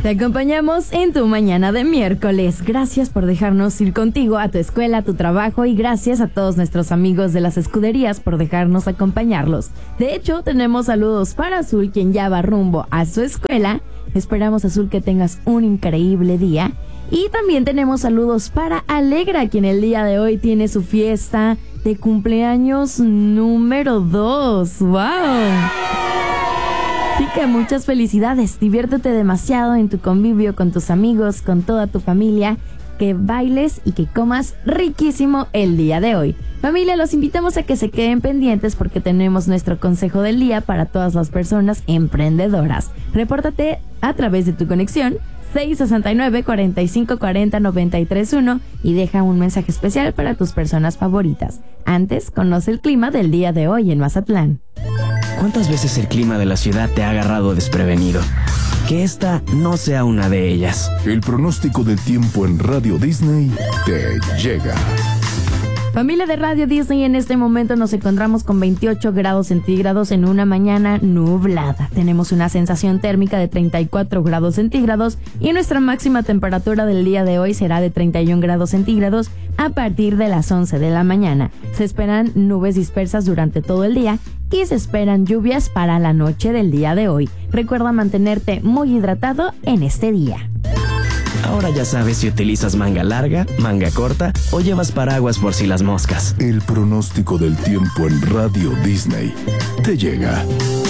Te acompañamos en tu mañana de miércoles. Gracias por dejarnos ir contigo a tu escuela, a tu trabajo, y gracias a todos nuestros amigos de las escuderías por dejarnos acompañarlos. De hecho, tenemos saludos para Azul, quien ya va rumbo a su escuela. Esperamos, Azul, que tengas un increíble día. Y también tenemos saludos para Alegra, quien el día de hoy tiene su fiesta de cumpleaños número 2. ¡Wow! Así que muchas felicidades, diviértete demasiado en tu convivio con tus amigos, con toda tu familia, que bailes y que comas riquísimo el día de hoy. Familia, los invitamos a que se queden pendientes porque tenemos nuestro consejo del día para todas las personas emprendedoras. Repórtate a través de tu conexión 669-4540-931 y deja un mensaje especial para tus personas favoritas. Antes, conoce el clima del día de hoy en Mazatlán. ¿Cuántas veces el clima de la ciudad te ha agarrado desprevenido? Que esta no sea una de ellas. El pronóstico del tiempo en Radio Disney te llega. Familia de Radio Disney, en este momento nos encontramos con 28 grados centígrados en una mañana nublada. Tenemos una sensación térmica de 34 grados centígrados y nuestra máxima temperatura del día de hoy será de 31 grados centígrados a partir de las 11 de la mañana. Se esperan nubes dispersas durante todo el día y se esperan lluvias para la noche del día de hoy. Recuerda mantenerte muy hidratado en este día. Ahora ya sabes si utilizas manga larga, manga corta o llevas paraguas por si las moscas. El pronóstico del tiempo en Radio Disney te llega.